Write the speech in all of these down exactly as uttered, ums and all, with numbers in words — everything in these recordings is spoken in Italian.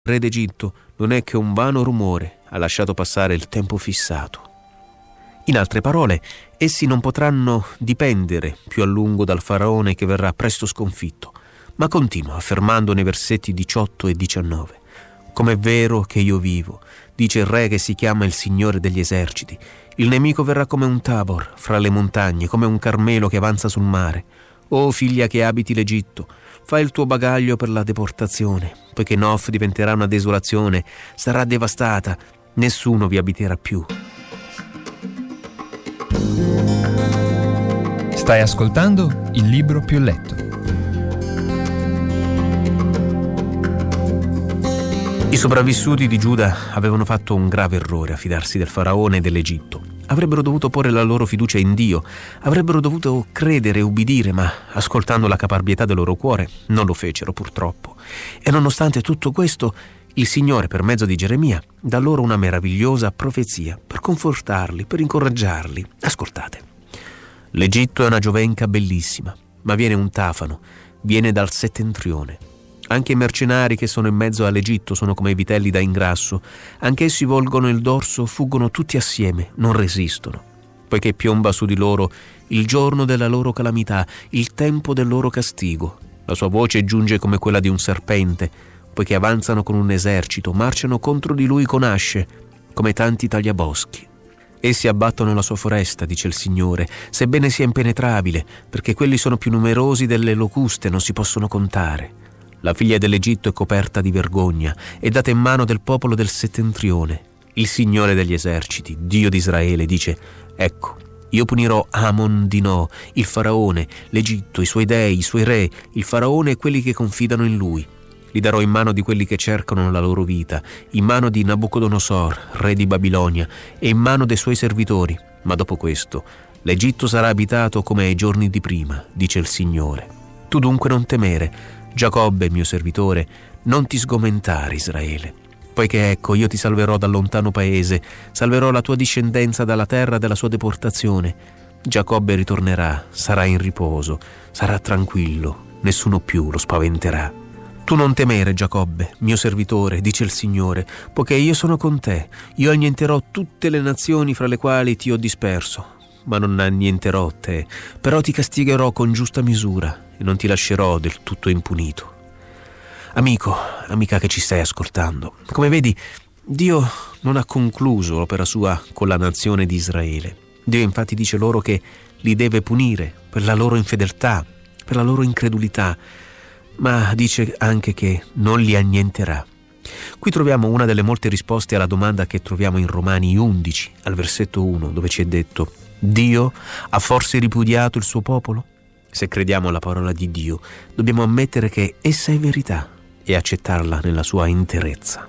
re d'Egitto non è che un vano rumore, ha lasciato passare il tempo fissato. In altre parole, essi non potranno dipendere più a lungo dal faraone che verrà presto sconfitto, ma continua affermando nei versetti diciotto e diciannove: com'è vero che io vivo, dice il re che si chiama il Signore degli eserciti, il nemico verrà come un Tabor fra le montagne, come un Carmelo che avanza sul mare. O figlia che abiti l'Egitto, fai il tuo bagaglio per la deportazione, poiché Nof diventerà una desolazione, sarà devastata, nessuno vi abiterà più. Stai ascoltando Il libro più letto. I sopravvissuti di Giuda avevano fatto un grave errore a fidarsi del faraone e dell'Egitto. Avrebbero dovuto porre la loro fiducia in Dio, avrebbero dovuto credere e ubbidire, ma ascoltando la caparbietà del loro cuore non lo fecero purtroppo. E nonostante tutto questo, il Signore, per mezzo di Geremia, dà loro una meravigliosa profezia per confortarli, per incoraggiarli. Ascoltate. L'Egitto è una giovenca bellissima, ma viene un tafano, viene dal settentrione. Anche i mercenari che sono in mezzo all'Egitto sono come i vitelli da ingrasso. Anch'essi volgono il dorso, fuggono tutti assieme, non resistono. Poiché piomba su di loro il giorno della loro calamità, il tempo del loro castigo. La sua voce giunge come quella di un serpente, poiché avanzano con un esercito, marciano contro di lui con asce, come tanti tagliaboschi. Essi abbattono la sua foresta, dice il Signore, sebbene sia impenetrabile, perché quelli sono più numerosi delle locuste, non si possono contare. La figlia dell'Egitto è coperta di vergogna, è data in mano del popolo del settentrione. Il Signore degli eserciti, Dio di Israele, dice: ecco, io punirò Amon di No, il faraone, l'Egitto, i suoi dei, i suoi re, il faraone e quelli che confidano in lui. Li darò in mano di quelli che cercano la loro vita, in mano di Nabucodonosor, re di Babilonia, e in mano dei suoi servitori. Ma dopo questo, l'Egitto sarà abitato come ai giorni di prima, dice il Signore. Tu dunque non temere, Giacobbe, mio servitore, non ti sgomentare, Israele, poiché ecco io ti salverò dal lontano paese, salverò la tua discendenza dalla terra della sua deportazione. Giacobbe ritornerà, sarà in riposo, sarà tranquillo, nessuno più lo spaventerà. Tu non temere, Giacobbe, mio servitore, dice il Signore, poiché io sono con te, io annienterò tutte le nazioni fra le quali ti ho disperso, ma non annienterò te, però ti castigherò con giusta misura e non ti lascerò del tutto impunito. Amico, amica che ci stai ascoltando, come vedi, Dio non ha concluso l'opera sua con la nazione di Israele. Dio infatti dice loro che li deve punire per la loro infedeltà, per la loro incredulità, ma dice anche che non li annienterà. Qui troviamo una delle molte risposte alla domanda che troviamo in Romani undici, al versetto uno, dove ci è detto: Dio ha forse ripudiato il suo popolo? Se crediamo alla parola di Dio, dobbiamo ammettere che essa è verità e accettarla nella sua interezza.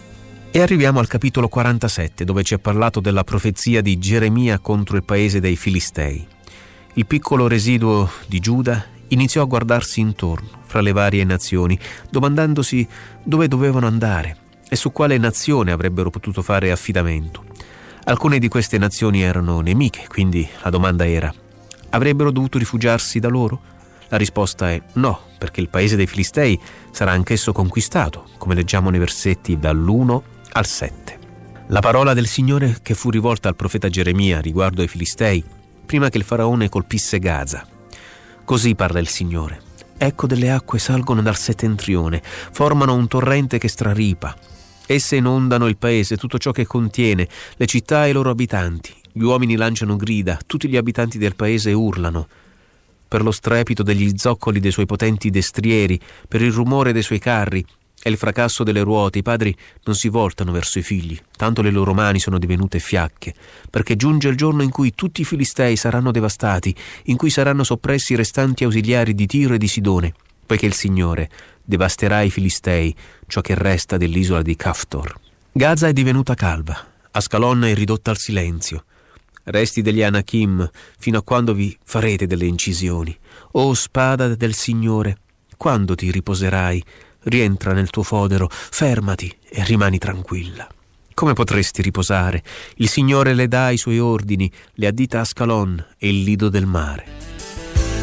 E arriviamo al capitolo quarantasette, dove ci è parlato della profezia di Geremia contro il paese dei Filistei. Il piccolo residuo di Giuda iniziò a guardarsi intorno fra le varie nazioni, domandandosi dove dovevano andare e su quale nazione avrebbero potuto fare affidamento. Alcune di queste nazioni erano nemiche, quindi la domanda era: avrebbero dovuto rifugiarsi da loro? La risposta è no, perché il paese dei Filistei sarà anch'esso conquistato, come leggiamo nei versetti dall'uno al sette. La parola del Signore che fu rivolta al profeta Geremia riguardo ai Filistei, prima che il faraone colpisse Gaza. Così parla il Signore: ecco delle acque salgono dal settentrione, formano un torrente che straripa. Esse inondano il paese, tutto ciò che contiene, le città e i loro abitanti. Gli uomini lanciano grida, tutti gli abitanti del paese urlano. Per lo strepito degli zoccoli dei suoi potenti destrieri, per il rumore dei suoi carri e il fracasso delle ruote, i padri non si voltano verso i figli, tanto le loro mani sono divenute fiacche, perché giunge il giorno in cui tutti i Filistei saranno devastati, in cui saranno soppressi i restanti ausiliari di Tiro e di Sidone, poiché il Signore devasterà i Filistei, ciò che resta dell'isola di Caftor. Gaza è divenuta calva, Ascalon è ridotta al silenzio. Resti degli Anakim, fino a quando vi farete delle incisioni. O spada del Signore, quando ti riposerai? Rientra nel tuo fodero, fermati e rimani tranquilla. Come potresti riposare? Il Signore le dà i suoi ordini, le addita Ascalon e il lido del mare.